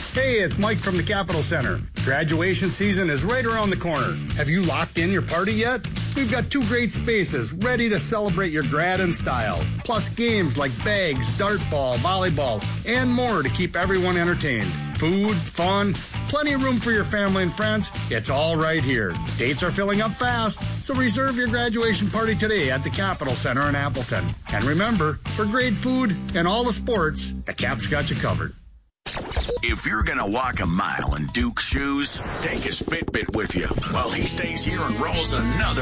Hey, it's Mike from the Capitol Center. Graduation season is right around the corner. Have you locked in your party yet? We've got 2 great spaces ready to celebrate your grad in style. Plus games like bags, dartball, volleyball, and more to keep everyone entertained. Food, fun, plenty of room for your family and friends. It's all right here. Dates are filling up fast, so reserve your graduation party today at the Capitol Center in Appleton. And remember, for great food and all the sports, the Cap's got you covered. If you're going to walk a mile in Duke's shoes, take his Fitbit with you while he stays here and rolls another